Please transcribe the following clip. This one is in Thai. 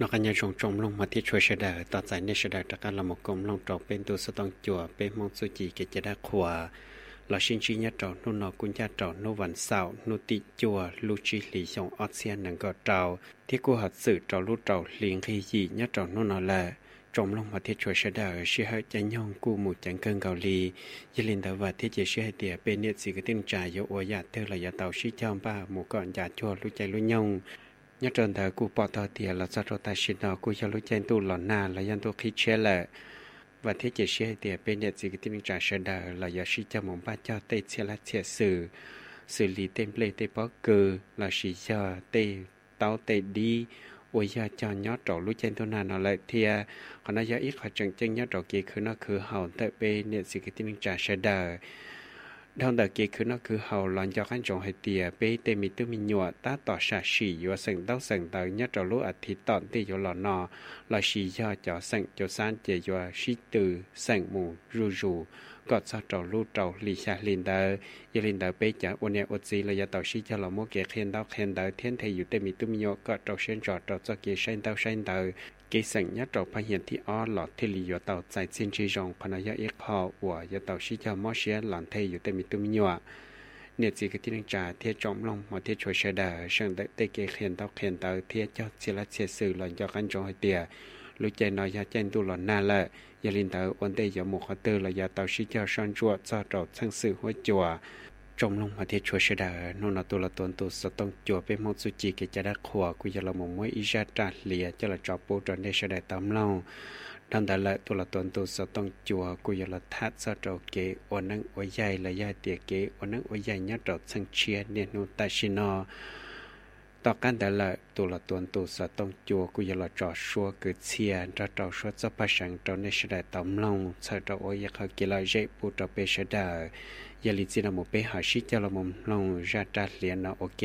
นกันยังจมลงมาที่ช่วยเสดต่อใจในเสดจากการละหมกกลมลงจบเป็นตัวสตองจั่วเป็นมงสุจีเกจได้ขวาเราชิงชิญาจอนุนอกุญญาจอนุวันเสาร์นุติจัวลูจิหลีชงออเซียนหนังก็เจ้าที่กูหัดสื่อจอลูเจ้าเลียงขียีญาจอนุนอแลจมลงมาที่ช่วยเสดเชื่อจะย่องกูหมู่จังเกิงเกาหลียิลินตะวัดที่จะเชื่อเดียเป็นเนตสิกตินจ่ายโยโอยาเตอร์ระยะเตาชิจอมป้าหมู่ก่อนยาจัวลูใจลุย่องnhớ trên đời cụ bỏ tao tiền là sao ta xin nó cụ cho lúc trên tu lòn na là dân tu khí chế lệ và thế chỉ xe tiền bên nhận gì cái tin trả sẽ đời là giờ xin cho mong ba cho tây xe là xe xử lý tem plei tây bó cừ là chỉ cho tây tao tây đi ôi giờ cho nhớ trổ lúc trên tu na nó lại thì còn nó giờ ít họ chẳng chân nhớ trổ kia nó cứ hậu tại bên nhận gì cái tin trả sẽ đời đón đợt kia nó cứ hầu lòn cho khán trộn hay tiề bê tê mi tư mi nhọ ta tỏ xả xỉ và sừng đau sừng tới nhất trò lúa ở thịt tọn tê cho lò nọ là xỉ cho cho sừng cho san chè và xỉ từ sừng mù rù gọt sao trò lúa trò lì xả linh đờ giờ linh đờ bê chả ôn nè ôn gì là giờ tàu xỉ cho lò mua kẹt khen đờ thiên thầyอยู่tê mi tư mi nhọ gọt trò sen trò cho kia sen đờ cái sừng nhất trò phát hiện thì ó lọt thì lì vào tàu tại xin chỉ rong còn ở ít họ của giờ tàu xí cho mót xé lặn thayอยู่แต่มีตุ้มยัวเนี่ยสิก็ที่นึงจ่าเทียจอมลงมาเทียช่วยเสดเชิงได้เกเขียนเตาเทียเจ้าเสียละเสียสื่อหล่อนจอกันจงให้เตียรู้ใจน้อยยาเจนตุหล่อนน่าละยาลินเตอวันเตยหมกเขาเตอระยะเตาxíเจ้าซ้อนจั่วซอดทั้งสื่อหัวจั่วจมลงมาที่ช่วยเสดนนตัวละตัวสต้องจั่วเป็นมงสุจิเกจะได้ขวากุยละมงมวยอิจาตาเลียจะละจอปูจนได้เสดตามเล่าดังแต่ละตัวละตัวสต้องจั่วกุยละทัดสะโจเกอนังอวยใหญ่ละยาเตียเกอนังอวยใหญ่ยัดดอกสังเชียเนนูตาชินอต่อกันแต่ละตัวละตัวสต้องจั่วกุยละจอชัวเกิดเชียนจะจอชัวจะประชังจนได้เสดตามเล่าสะโจอวยเขาเกลาเจปูจะเปเสดยาลิจินาโมเปหาชิจาลมลงจาตาเลียนโอเค